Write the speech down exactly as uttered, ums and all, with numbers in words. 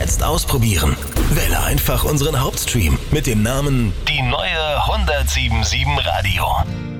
Jetzt ausprobieren. Wähle einfach unseren Hauptstream mit dem Namen Die neue hundertsieben Komma sieben Radio.